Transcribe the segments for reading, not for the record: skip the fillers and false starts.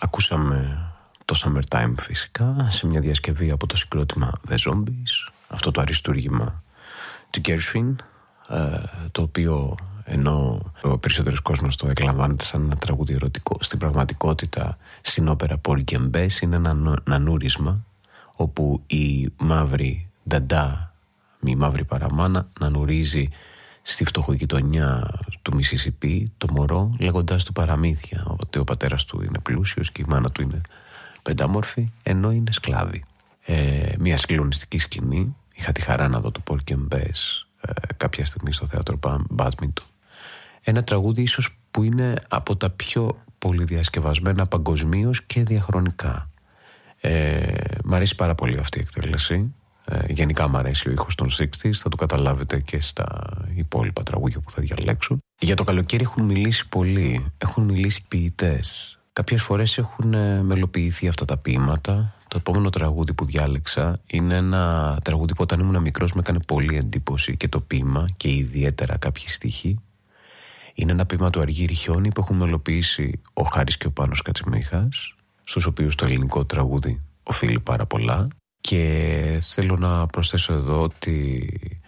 Ακούσαμε το Summertime φυσικά σε μια διασκευή από το συγκρότημα The Zombies, αυτό το αριστούργημα του Gershwin, το οποίο ενώ ο περισσότερος κόσμος το εκλαμβάνεται σαν ένα τραγούδι ερωτικό, στην πραγματικότητα στην όπερα Porgy and Bess είναι ένα νανούρισμα όπου η μαύρη νταντά, η μαύρη παραμάνα νανουρίζει στη φτωχογειτονιά του Μισισιπί το μωρό λέγοντας του παραμύθια ότι ο πατέρας του είναι πλούσιος και η μάνα του είναι πεντάμορφη ενώ είναι σκλάβη. Μια συγκλονιστική σκηνή. Είχα τη χαρά να δω το Porgy and Bess κάποια στιγμή στο θέατρο Badminton. Ένα τραγούδι ίσως που είναι από τα πιο πολυδιασκευασμένα παγκοσμίως και διαχρονικά. Μ' αρέσει πάρα πολύ αυτή η εκτέλεση. Γενικά μ' αρέσει ο ήχος των 60's, θα το καταλάβετε και στα υπόλοιπα τραγούδια που θα διαλέξω. Για το καλοκαίρι έχουν μιλήσει πολλοί, έχουν μιλήσει ποιητές. Κάποιες φορές έχουν μελοποιηθεί αυτά τα ποίηματα. Το επόμενο τραγούδι που διάλεξα είναι ένα τραγούδι που όταν ήμουν μικρός με έκανε πολύ εντύπωση και το ποίημα και ιδιαίτερα κάποιοι στίχοι. Είναι ένα ποίημα του Αργύρη Χιόνι που έχουν μελοποιήσει ο Χάρης και ο Πάνος Κατσιμίχας, στους οποίους το ελληνικό τραγούδι οφείλει πάρα πολλά. Και θέλω να προσθέσω εδώ ότι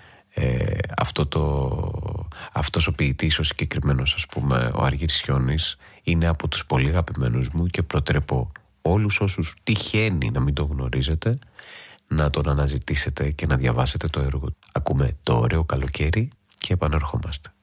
αυτός ο ποιητής, ο συγκεκριμένος ας πούμε ο Αργύρης Χιόνις, είναι από τους πολύ αγαπημένους μου και προτρέπω όλους όσους τυχαίνει να μην το γνωρίζετε να τον αναζητήσετε και να διαβάσετε το έργο. Ακούμε το ωραίο καλοκαίρι και επανερχόμαστε.